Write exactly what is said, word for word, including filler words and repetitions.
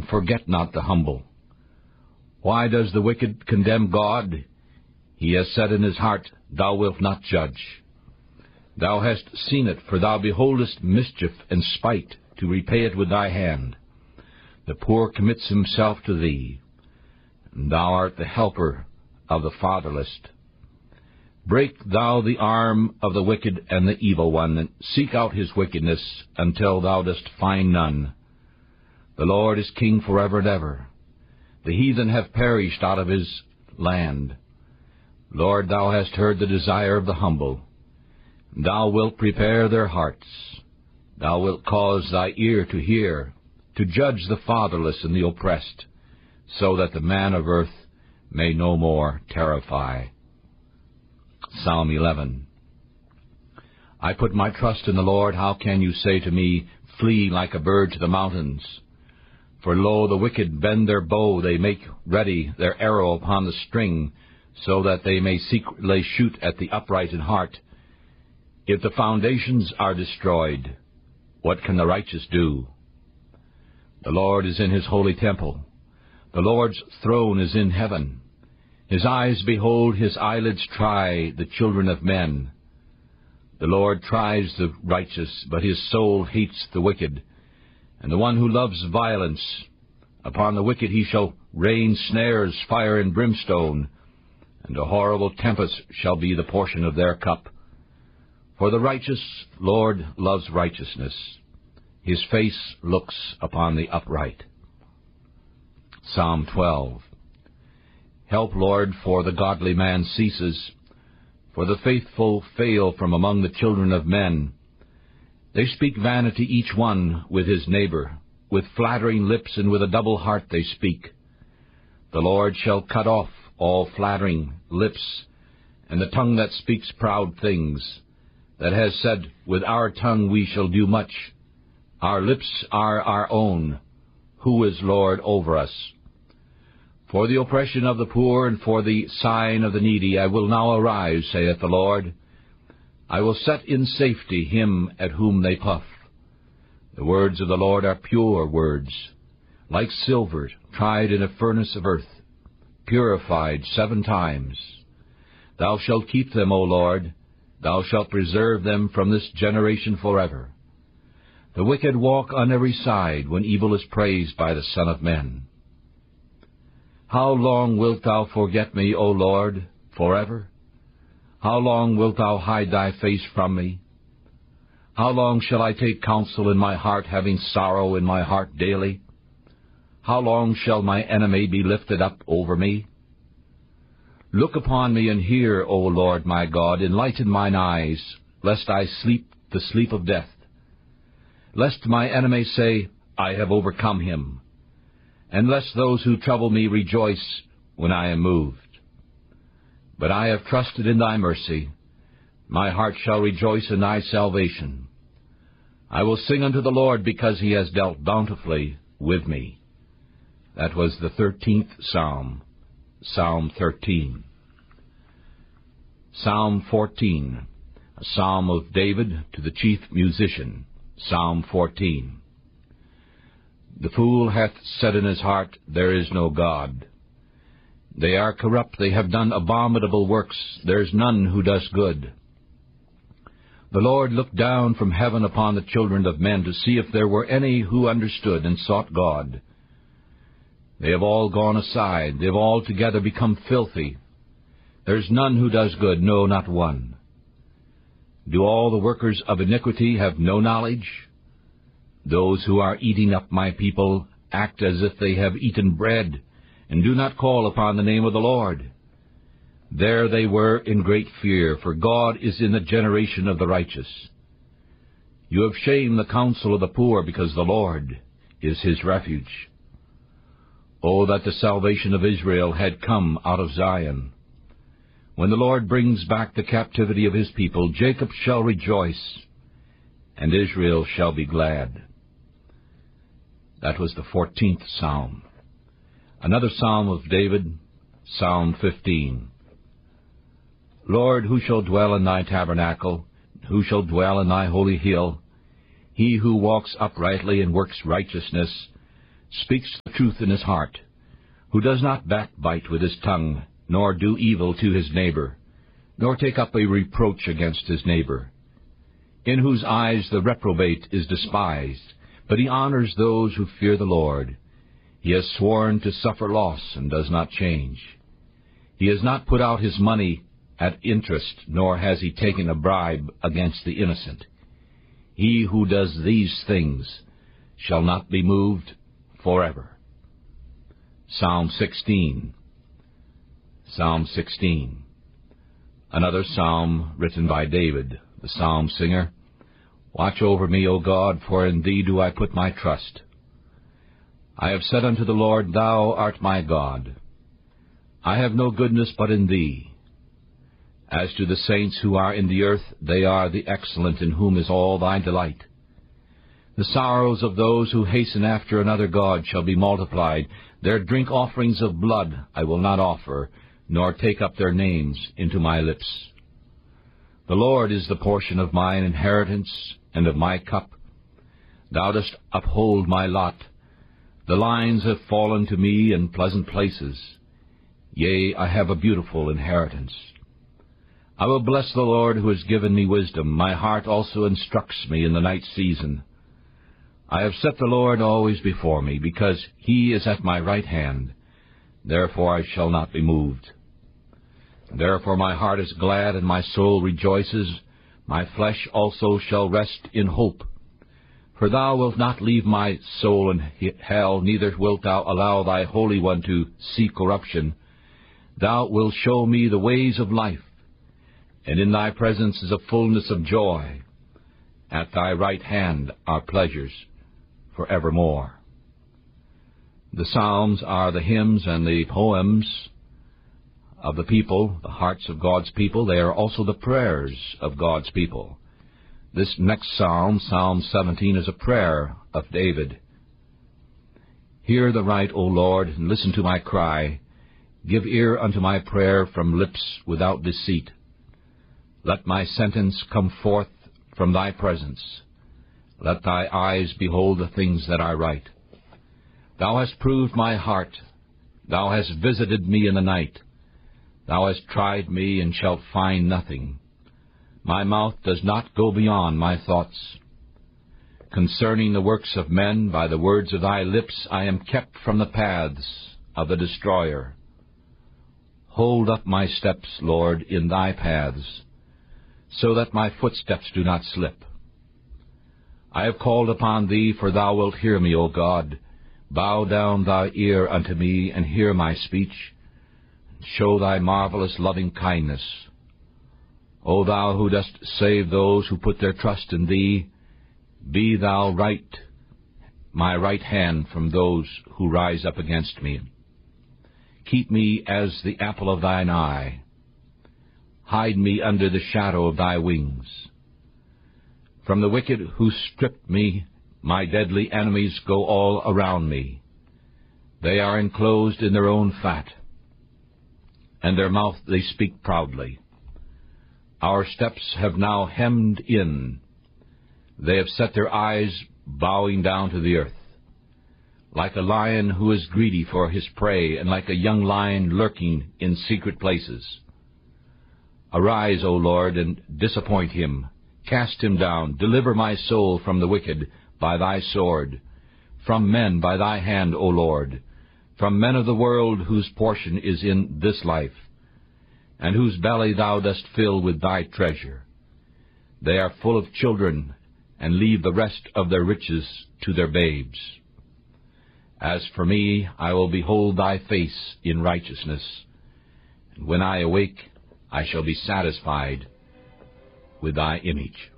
and forget not the humble. Why does the wicked condemn God? He has said in his heart, Thou wilt not judge. Thou hast seen it, for thou beholdest mischief and spite, to repay it with thy hand. The poor commits himself to thee, and thou art the helper of the fatherless. Break thou the arm of the wicked and the evil one, and seek out his wickedness until thou dost find none. The Lord is king forever and ever. The heathen have perished out of his land. Lord, thou hast heard the desire of the humble. Thou wilt prepare their hearts. Thou wilt cause thy ear to hear, to judge the fatherless and the oppressed, so that the man of earth may no more terrify. Psalm eleven. I put my trust in the Lord. How can you say to me, Flee like a bird to the mountains? For lo, the wicked bend their bow, they make ready their arrow upon the string, so that they may secretly shoot at the upright in heart. If the foundations are destroyed, what can the righteous do? The Lord is in his holy temple. The Lord's throne is in heaven. His eyes behold, his eyelids try the children of men. The Lord tries the righteous, but his soul hates the wicked. And the one who loves violence, upon the wicked he shall rain snares, fire, and brimstone, and a horrible tempest shall be the portion of their cup. For the righteous Lord loves righteousness. His face looks upon the upright. Psalm twelve. Help, Lord, for the godly man ceases, for the faithful fail from among the children of men. They speak vanity each one with his neighbor, with flattering lips and with a double heart they speak. The Lord shall cut off all flattering lips, and the tongue that speaks proud things, that has said, With our tongue we shall do much. Our lips are our own. Who is Lord over us? For the oppression of the poor and for the sighing of the needy I will now arise, saith the Lord. I will set in safety him at whom they puff. The words of the Lord are pure words, like silver tried in a furnace of earth, purified seven times. Thou shalt keep them, O Lord. Thou shalt preserve them from this generation forever. The wicked walk on every side when evil is praised by the Son of Men. How long wilt thou forget me, O Lord, forever? How long wilt thou hide thy face from me? How long shall I take counsel in my heart, having sorrow in my heart daily? How long shall my enemy be lifted up over me? Look upon me and hear, O Lord my God, enlighten mine eyes, lest I sleep the sleep of death. Lest my enemy say, I have overcome him, and lest those who trouble me rejoice when I am moved. But I have trusted in thy mercy. My heart shall rejoice in thy salvation. I will sing unto the Lord, because he has dealt bountifully with me. That was the thirteenth Psalm. Psalm thirteen. Psalm fourteen, a psalm of David to the chief musician. Psalm fourteen. The fool hath said in his heart, There is no God. They are corrupt, they have done abominable works, there is none who does good. The Lord looked down from heaven upon the children of men to see if there were any who understood and sought God. They have all gone aside, they have altogether become filthy. There is none who does good, no, not one. Do all the workers of iniquity have no knowledge? Those who are eating up my people act as if they have eaten bread, and do not call upon the name of the Lord. There they were in great fear, for God is in the generation of the righteous. You have shamed the counsel of the poor, because the Lord is his refuge. Oh, that the salvation of Israel had come out of Zion. When the Lord brings back the captivity of his people, Jacob shall rejoice, and Israel shall be glad. That was the fourteenth Psalm. Another Psalm of David, Psalm fifteen. Lord, who shall dwell in thy tabernacle? Who shall dwell in thy holy hill? He who walks uprightly and works righteousness, speaks the truth in his heart, who does not backbite with his tongue, nor do evil to his neighbor, nor take up a reproach against his neighbor, in whose eyes the reprobate is despised, but he honors those who fear the Lord. He has sworn to suffer loss and does not change. He has not put out his money at interest, nor has he taken a bribe against the innocent. He who does these things shall not be moved forever. Psalm sixteen. Psalm sixteen. Another psalm written by David, the psalm singer. Watch over me, O God, for in thee do I put my trust. I have said unto the Lord, Thou art my God. I have no goodness but in thee. As to the saints who are in the earth, they are the excellent, in whom is all thy delight. The sorrows of those who hasten after another god shall be multiplied. Their drink offerings of blood I will not offer, nor take up their names into my lips. The Lord is the portion of mine inheritance and of my cup. Thou dost uphold my lot. The lines have fallen to me in pleasant places. Yea, I have a beautiful inheritance. I will bless the Lord who has given me wisdom. My heart also instructs me in the night season. I have set the Lord always before me, because he is at my right hand. Therefore I shall not be moved. Therefore my heart is glad, and my soul rejoices. My flesh also shall rest in hope. For thou wilt not leave my soul in hell, neither wilt thou allow thy Holy One to see corruption. Thou wilt show me the ways of life, and in thy presence is a fullness of joy. At thy right hand are pleasures forevermore. The Psalms are the hymns and the poems of the people, the hearts of God's people. They are also the prayers of God's people. This next psalm, Psalm seventeen, is a prayer of David. Hear the right, O Lord, and listen to my cry. Give ear unto my prayer from lips without deceit. Let my sentence come forth from thy presence. Let thy eyes behold the things that I write. Thou hast proved my heart. Thou hast visited me in the night. Thou hast tried me, and shalt find nothing. My mouth does not go beyond my thoughts. Concerning the works of men, by the words of thy lips, I am kept from the paths of the destroyer. Hold up my steps, Lord, in thy paths, so that my footsteps do not slip. I have called upon thee, for thou wilt hear me, O God. Bow down thy ear unto me, and hear my speech. Show thy marvelous loving kindness. O thou who dost save those who put their trust in thee, be thou right, my right hand from those who rise up against me. Keep me as the apple of thine eye. Hide me under the shadow of thy wings. From the wicked who stripped me, my deadly enemies go all around me. They are enclosed in their own fat, and their mouth they speak proudly. Our steps have now hemmed in. They have set their eyes bowing down to the earth. Like a lion who is greedy for his prey, and like a young lion lurking in secret places. Arise, O Lord, and disappoint him. Cast him down. Deliver my soul from the wicked by thy sword, from men by thy hand, O Lord, from men of the world whose portion is in this life, and whose belly thou dost fill with thy treasure. They are full of children, and leave the rest of their riches to their babes. As for me, I will behold thy face in righteousness, and when I awake, I shall be satisfied with thy image.